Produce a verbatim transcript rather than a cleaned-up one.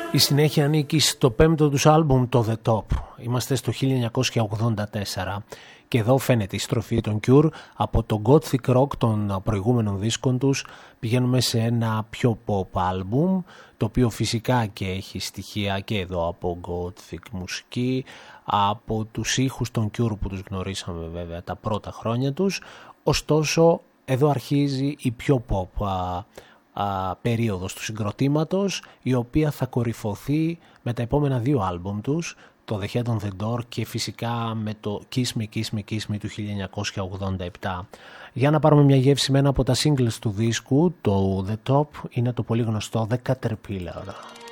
Η συνέχεια ανήκει στο πέμπτο τους άλμπουμ, το The Top. Είμαστε στο χίλια εννιακόσια ογδόντα τέσσερα και εδώ φαίνεται η στροφή των Cure από το gothic rock των προηγούμενων δίσκων τους. Πηγαίνουμε σε ένα πιο pop άλμπουμ, το οποίο φυσικά και έχει στοιχεία και εδώ από gothic μουσική, από τους ήχους των Cure που τους γνωρίσαμε βέβαια τα πρώτα χρόνια τους. Ωστόσο εδώ αρχίζει η πιο pop α, α, περίοδος του συγκροτήματος, η οποία θα κορυφωθεί με τα επόμενα δύο άλμπουμ τους, το The Head on the Door και φυσικά με το Kiss Me, Kiss Me, Kiss Me του χίλια εννιακόσια ογδόντα επτά. Για να πάρουμε μια γεύση με ένα από τα singles του δίσκου, το The Top, είναι το πολύ γνωστό The Caterpillar.